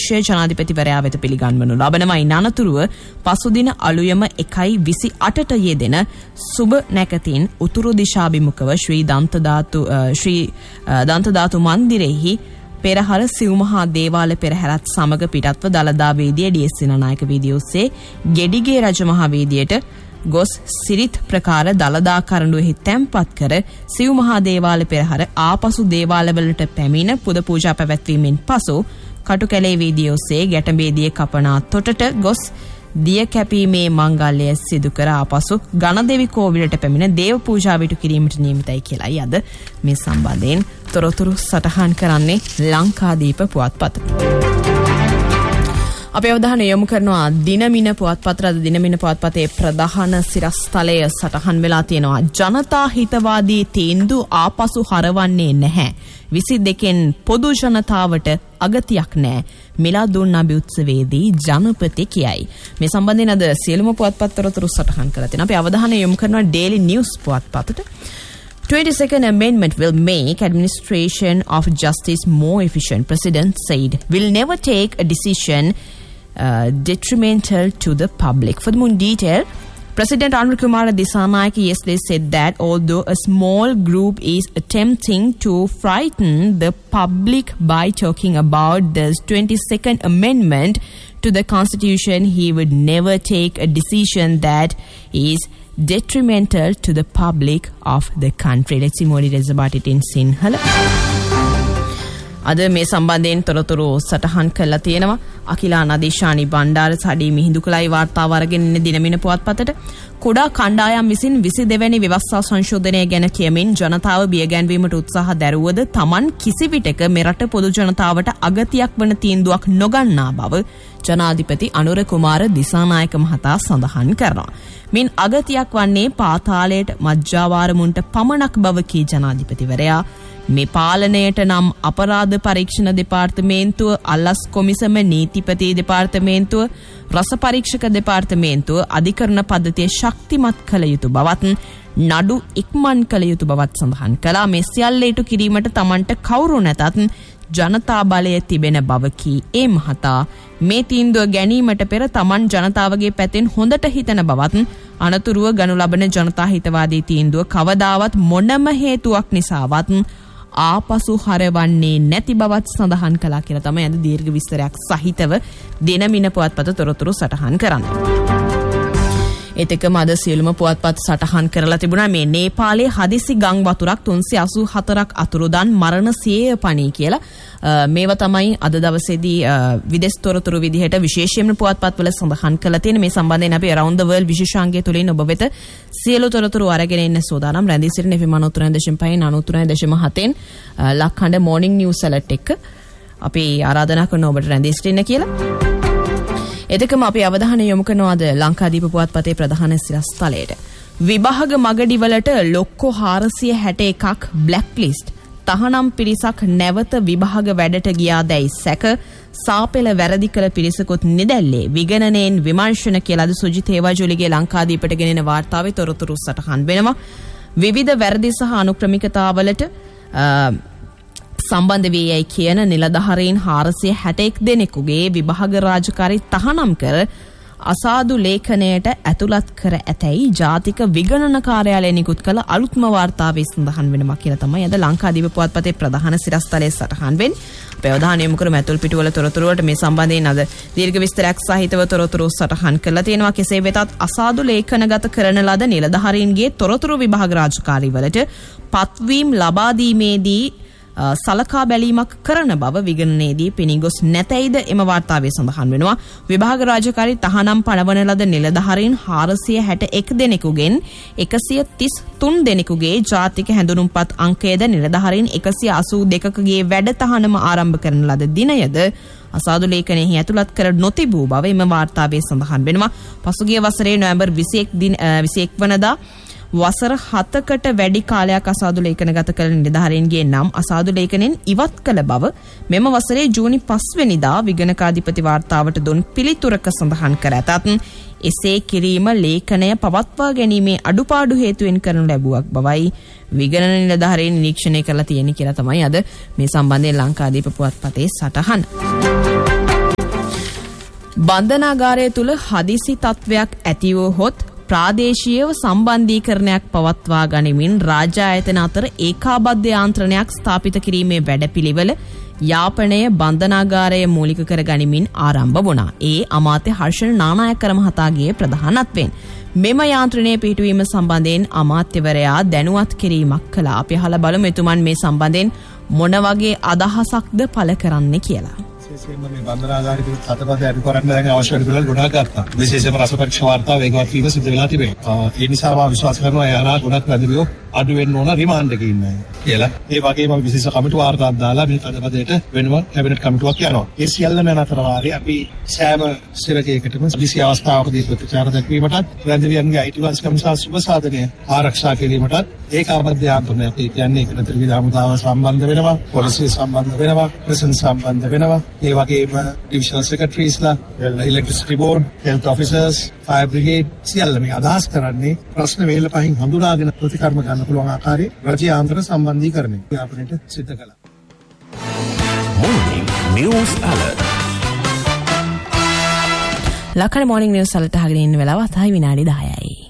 ප්‍රදේශයේ ජනාධිපතිවරයා වෙත පිළිගන්වනු ලබනවා. අනතුරුව පසුදින අලුයම 1:28ට යෙදෙන සුබ නැකතින් උතුරු දිශාභිමුඛව ශ්‍රී දන්තධාතු මන්දිරෙහි පෙරහර සිව්මහා දේවාල පෙරහැරත් සමග පිටත්ව දළදා වේදියේ ඩී.එස්. සේනානායක වීදිය ඔස්සේ ගෙඩිගේ රජමහා වේදියට ගොස් සිරිත් ප්‍රකාර දළදා කරඬුවෙහි තැන්පත් කර සිව්මහා දේවාල පෙරහැර ආපසු දේවාලවලට පැමිණ පුද පූජා පැවැත්වීමෙන් පසු කටුකැලේ වීදිය ඔස්සේ ගැටඹේදියේ කපනා තොටට ගොස් දිය කැපීමේ මංගල්‍ය සිදු කර ආපසු ගණදෙවි කෝවිලට පැමිණ දේව පූජා විටු කිරීමට නියමිතයි කියලායි අද මේ සම්බන්ධයෙන් තොරතුරු සටහන් කරන්නේ ලංකාදීප පුවත්පත. අපේ අවධානය යොමු කරනවා දිනමින පුවත්පත. දිනමින පුවත්පතේ ප්‍රධාන සිරස්තලය සටහන් වෙලා තියෙනවා. ජනතා හිතවාදී තීන්දුව ආපසු හරවන්නේ නැහැ. 22න් පොදු ජනතාවට අගතියක් නැහැ. මිලාදුන් නබි උත්සවයේදී ජනපති කියයි. මේ සම්බන්ධයෙන් අද සියලුම පුවත්පත් තොරතුරු සටහන් කරලා තියෙනවා. අපි අවධානය යොමු කරනවා Daily News පුවත්පතට. 22nd Amendment will make administration of justice more efficient, President said. Will never take a decision detrimental to the public. For the more detail, President Anil Kumar Dissanayake yesterday said that although a small group is attempting to frighten the public by talking about the 22nd Amendment to the Constitution, he would never take a decision that is detrimental to the public of the country. Let's see more details about it in Sinhala. අද මේ සම්බන්ධයෙන් තොරතුරු සටහන් කරලා තියෙනවා. අකිලා නදීශානි බණ්ඩාර සඩී මිහිඳුකලයි වාර්තාව අරගෙන ඉන්න දිනමින පුවත්පතට කුඩා කණ්ඩායම් විසින් 22 වෙනි ව්‍යවස්ථා සංශෝධනය ගැන කියමින් ජනතාව බියගැන්වීමට උත්සාහ දැරුවද Taman කිසිවිටක මෙරට පොදු ජනතාවට අගතියක් වන තීන්දුවක් නොගන්නා බව ජනාධිපති අනුර කුමාර දිසානායක මහතා සඳහන් කරනවා. මින් අගතියක් වන්නේ පාතාලයට මජ්ජාවාරමුන්ට පමණක් බව කී ජනාධිපතිවරයා මේ පාලනයට නම් අපරාධ පරීක්ෂණ දෙපාර්තමේන්තුව, අල්ලස් කොමිසම, නීතිපති දෙපාර්තමේන්තුව, රස පරීක්ෂක දෙපාර්තමේන්තුව අධිකරණ පද්ධතිය ශක්තිමත් කළ යුතු බවත් නඩු ඉක්මන් කළ යුතු බවත් සඳහන් කළා. මේ සියල්ල ඉටු කිරීමට Tamanට කවුරු නැතත් ජනතා බලය තිබෙන බව කී ඒ මහතා මේ තීන්දුව ගැනීමට පෙර Taman ජනතාවගේ පැත්තෙන් හොඳට හිතන බවත් අනතුරුව ගනු ලබන ජනතා හිතවාදී තීන්දුව කවදාවත් මොනම හේතුවක් නිසාවත් ආපසු හරවන්නේ නැති බවත් සඳහන් කළා කියලා තමයි අද දීර්ඝ විස්තරයක් සහිතව දිනමින පුවත්පත තොරතුරු සටහන් කරන්නේ. ඒතකම අද සියලුම පුවත්පත් සටහන් කරලා තිබුණා මේ නේපාලයේ හදිසි ගම් වතුරක් 384ක් අතුරුදන් මරණ 100 පණී කියලා. මේවා තමයි අද දවසේදී විදේශ තොරතුරු විදිහට විශේෂයෙන්ම පුවත්පත්වල සඳහන් කරලා තියෙන. මේ සම්බන්ධයෙන් අපි around the world විශේෂාංගය තුලින් ඔබ වෙත සියලු තොරතුරු අරගෙන ඉන්න සෝදානම්. රැඳී සිටින FM 93.5 ලක්හඬ morning news alert එක අපි ආරාධනා කරන ඔබට රැඳී සිටින්න කියලා. එතකම අපි අවධානය යොමු කරනවාද ලංකාදීප පුවත්පතේ ප්‍රධාන සිරස්තලයට. විභාග මගඩිවලට ලොක්කෝ 461ක් බ්ලැක් ලිස්ට්. තහනම් පිරිසක් නැවත විභාග වැඩට ගියාදැයි සැක. සාපෙළ වැරදි කළ පිරිසකුත් නිදැල්ලේ විගණනයෙන් විමර්ශන කියලාද සුජිත් හේවාජොලිගේ ලංකාදීපට ගෙනෙන වාර්තාවේ තොරතුරු සටහන් වෙනවා. විවිධ වැරදි සහ අනුක්‍රමිකතාවලට සම්බන්ධ වී යයි කියන නිලධාරීන් 461 දෙනෙකුගේ විභාග රාජකාරී තහනම් කර අසාදු ලේඛනයට ඇතුළත් කර ඇතැයි ජාතික විගණන කාර්යාලය නිකුත් කළ අලුත්ම වාර්තාවේ සඳහන් වෙනවා කියලා තමයි අද ලංකාදීප පුවත්පතේ ප්‍රධාන සිරස්තලයේ සටහන් වෙන්නේ. අපේ අවධානය යොමු කරමු ඇතුල් පිටුවල තොරතුරු වලට. මේ සම්බන්ධයෙන් අද දීර්ඝ විස්තරයක් සහිතව තොරතුරු සටහන් කරලා තියෙනවා. කෙසේ වෙතත් අසාදු ලේඛනගත කරන ලද නිලධාරීන්ගේ තොරතුරු විභාග රාජකාරී වලට පත්වීම් ලබා දීමේදී සලකා බැලීමක් කරන බව විගණනයේදී පෙනීගොස් නැතයිද එම වාර්තාවේ සඳහන් වෙනවා. විභාග රාජකාරී තහනම් පනවන ලද නිලධාරීන් 461 දෙනෙකුගෙන් 133 දෙනෙකුගේ ජාතික හැඳුනුම්පත් අංකයේද නිලධාරීන් 182කගේ වැඩ තහනම ආරම්භ කරන ලද දිනයද අසාදු ලේඛනයෙහි ඇතුළත් කර නොතිබූ බව එම වාර්තාවේ සඳහන් වෙනවා. පසුගිය වසරේ නොවැම්බර් 21 වනදා වසර 7කට වැඩි කාලයක් අසාදු ලේඛනගත කළ නිලධාරීන්ගේ නම් අසාදු ලේඛනෙන් ඉවත් කළ බව මෙම වසරේ ජූනි 5 වෙනිදා විගණකාධිපති වාර්තාවට දුන් පිළිතුරක සඳහන් කර ඇතත් එසේ කිරීම ලේඛනය පවත්වා ගැනීමේ අඩුපාඩු හේතුවෙන් කරනු ලැබුවක් බවයි විගණන නිලධාරීන් නිරීක්ෂණය කරලා තියෙන්නේ කියලා තමයි අද මේ සම්බන්ධයෙන් ලංකාදීප පුවත්පතේ සටහන. බන්ධනාගාරය තුල හදිසි තත්වයක් ඇති වූහොත් ප්‍රාදේශීයව සම්බන්ධීකරණයක් පවත්වා ගනිමින් රාජ්‍ය ආයතන අතර ඒකාබද්ධ යාන්ත්‍රණයක් ස්ථාපිත කිරීමේ වැඩපිළිවෙල යාපනය බන්ධනාගාරය මූලික කර ගනිමින් ආරම්භ වුණා. ඒ අමාත්‍ය හර්ෂණ නානායක්කර මහතාගේ ප්‍රධානත්වයෙන් මෙම යාන්ත්‍රණය පිටවීම සම්බන්ධයෙන් අමාත්‍යවරයා දැනුවත් කිරීමක් කළා. අපි අහලා බලමු එතුමන් මේ සම්බන්ධයෙන් මොන වගේ අදහසක්ද පළ කරන්නේ කියලා. මේ බන්ධනාගාරික තත්ත්වය අඩු කරන්න දැන් අවශ්‍ය වැඩපිළිවෙල ගොඩාක් ගත්තා. විශේෂයෙන්ම රස පරීක්ෂා වාර්තා වේගවත් වීම සිදු වෙලා තිබෙනවා. ඒ නිසා මම විශ්වාස කරනවා එයාලා ගොඩක් වැඩිවියෝ අඩු වෙන්න ඕන රිමාන්ඩ් එකේ ඉන්නේ කියලා. ඒ වගේම විශේෂ කමිටු වාර්තාවක් දාලා මේ තත්ත්වයට වෙනම කැබිනට් කමිටුවක් යනවා. ඒ සියල්ලම යන අතරවාරේ අපි සෑම සේවකයෙකුටම විශේෂ අවස්ථාවකදී ප්‍රතිචාර දක්වීමටත් රැඳවියන්ගේ අයිතිවාසිකම් සහ සුබ සාධනය ආරක්ෂා කිරීමටත් ඒකාබද්ධ යාන්ත්‍රණයක් කියන්නේ ඒක නතර විදාමුදාව සම්බන්ධ වෙනවා, පොලිසිය සම්බන්ධ වෙනවා, ප්‍රසන් සම්බන්ධ වෙනවා. ඒ වගේම ඩිවිෂනල් සෙක්‍රටරිස්ලා, electricity board, health officers, fire brigade සියල්ල මේ අදහස් කරන්නේ ප්‍රශ්න වේල පහින් හඳුනාගෙන ප්‍රතිකර්ම ගන්න පුළුවන් ආකාරයේ රජ යාන්ත්‍ර සම්බන්ධීකරණය අපිට සිද්ධ කළා. Morning News Alert. ලක්කඩ මොර්නිං නිවුස් අලර්ට් අහගෙන ඉන්න වෙලාව 7:10යි.